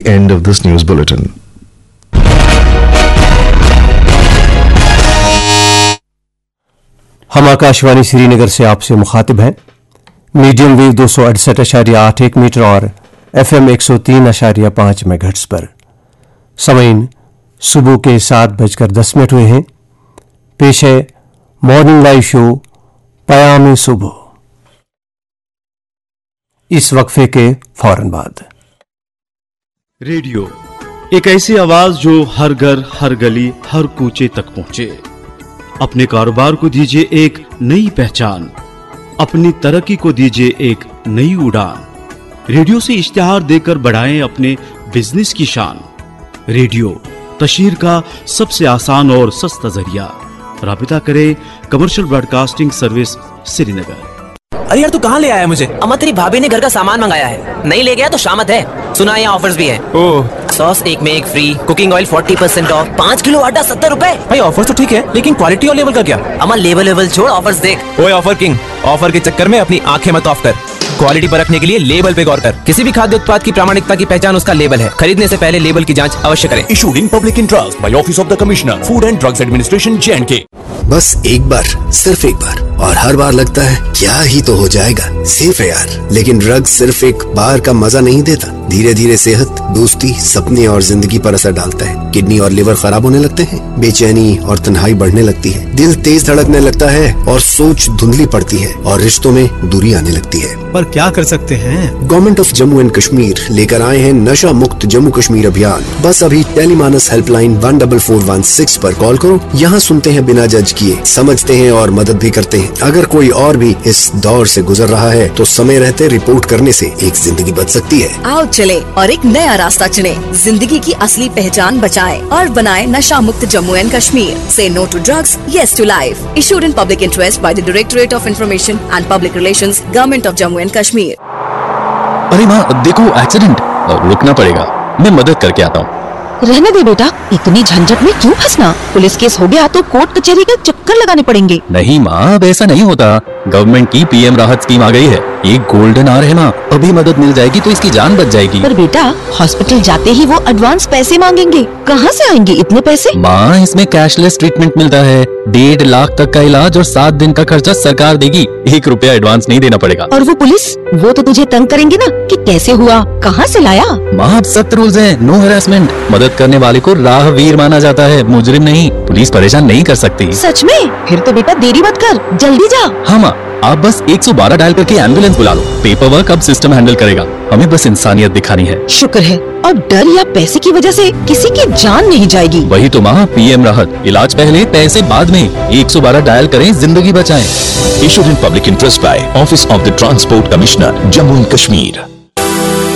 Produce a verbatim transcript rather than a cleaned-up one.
end of this news bulletin. हम आकाशवाणी श्रीनगर से आपसे मुखातिब हैं। मीडियम वेव दो सौ अड़सठ अशारिया आठ एक मीटर और एफ एम एक सौ तीन अशारिया पांच मेगाहर्ट्ज पर। समयीन सुबह के सात बजकर दस मिनट हुए हैं। पेश है मॉर्निंग लाइव शो पयामी सुबह, इस वक्फे के फौरन बाद। रेडियो एक ऐसी आवाज जो हर घर, हर गली, हर कूचे तक पहुंचे। अपने कारोबार को दीजिए एक नई पहचान, अपनी तरक्की को दीजिए एक नई उड़ान। रेडियो से इश्तिहार देकर बढ़ाएं अपने बिजनेस की शान। रेडियो तशहीर का सबसे आसान और सस्ता जरिया। राबिता करें कमर्शियल ब्रॉडकास्टिंग सर्विस श्रीनगर। अरे यार तू कहाँ ले आया मुझे? अम्मा तेरी भाभी ने घर का सामान मंगाया है, नहीं ले गया तो शामत है। सुना यहाँ ऑफर्स भी है। ओह, सॉस एक में एक free, cooking oil forty percent of, पाँच किलो आटा सत्तर रुपए। भाई ऑफर तो ठीक है, लेकिन क्वालिटी और लेवल का क्या? अम्मा लेवल लेवल छोड़, ऑफर्स देख। ओए ऑफर किंग, ऑफर के चक्कर में अपनी आंखें मत ऑफ कर। क्वालिटी परखने के लिए लेबल पे गौर कर। किसी भी खाद्य उत्पाद की प्रामाणिकता की पहचान उसका लेबल है। खरीदने से पहले लेबल की जांच अवश्य करें। Issued in public interest by Office of the Commissioner, Food and Drugs Administration, J and K। बस एक बार, सिर्फ एक बार, और हर बार लगता है क्या ही तो हो जाएगा, सेफ है यार। लेकिन ड्रग्स सिर्फ एक बार का मजा नहीं देता, धीरे धीरे सेहत, दोस्ती, सपने और जिंदगी पर असर डालता है। किडनी और लिवर खराब होने लगते हैं, बेचैनी और तन्हाई बढ़ने लगती है, दिल तेज धड़कने लगता है और सोच धुंधली पड़ती है और रिश्तों में दूरी आने लगती है। पर क्या कर सकते हैं? Government of Jammu and Kashmir लेकर आए हैं नशा मुक्त जम्मू कश्मीर अभियान। बस अभी Tele-MANAS helpline one double four one six पर कॉल करो। यहाँ सुनते हैं बिना जज किए, समझते हैं और मदद भी करते हैं। अगर कोई और भी इस दौर से गुजर रहा है तो समय रहते रिपोर्ट करने से एक जिंदगी बच सकती है। आओ चले और एक नया रास्ता चुने, जिंदगी की असली पहचान बचाएं और बनाएं नशा मुक्त जम्मू एंड कश्मीर। से no to drugs, yes to life. Issued in public interest by the directorate of information and public relations, government of Jammu and Kashmir. अरे माँ देखो एक्सीडेंट, रुकना पड़ेगा, मैं मदद करके आता हूँ। रहने दे बेटा, इतनी झंझट में क्यों फंसना? पुलिस केस हो गया तो कोर्ट कचहरी के चक्कर लगाने पड़ेंगे। नहीं माँ, अब ऐसा नहीं होता। गवर्नमेंट की पीएम राहत स्कीम आ गई है, एक गोल्डन आवर है माँ, अभी मदद मिल जाएगी तो इसकी जान बच जाएगी। पर बेटा हॉस्पिटल जाते ही वो एडवांस पैसे मांगेंगे, कहाँ से आएंगे इतने पैसे? माँ इसमें कैशलेस ट्रीटमेंट मिलता है, डेढ़ लाख तक का इलाज और सात दिन का खर्चा सरकार देगी, एक रुपया एडवांस नहीं देना पड़ेगा। और वो पुलिस, वो तो तुझे तंग करेंगे ना कि कैसे हुआ, कहाँ से लाया? माँ अब सख्त रूल्स हैं, नो हैरेसमेंट। मदद करने वाले को राहवीर माना जाता है, मुजरिम नहीं। पुलिस परेशान नहीं कर सकती। सच में? फिर तो बेटा देरी मत कर, जल्दी जा। हाँ माँ, आप बस एक सौ बारह डायल करके एम्बुलेंस बुला लो, पेपर वर्क अब सिस्टम हैंडल करेगा, हमें बस इंसानियत दिखानी है। शुक्र है, और डर या पैसे की वजह से किसी की जान नहीं जाएगी। वही तो माँ, पीएम राहत, इलाज पहले पैसे बाद में। एक सौ बारह डायल करें, जिंदगी बचाएं। Issued in public interest by Office of the Transport Commissioner, Jammu and Kashmir।